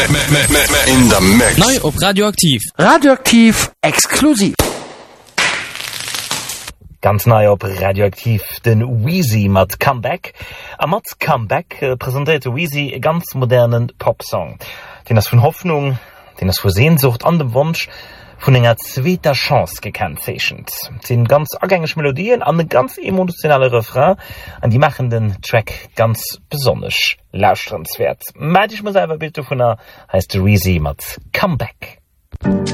In the mix. Neu op Radioaktiv. Radioaktiv exklusiv. Ganz neu op Radioaktiv den Wheezy mat Comeback. A mat Comeback präsentierte Wheezy e ganz modernen Popsong. Den as vun Hoffnung, den as vor Sehnsucht an dem Wunsch vun enger zweiter Chance gekennzeichnet. Den ganz agängig Melodien an den ganz emotionale Refrain an die machen den Track ganz besonders lauschenswert. Meid ich mir selber Bild von heißt Wheezy mat Comeback.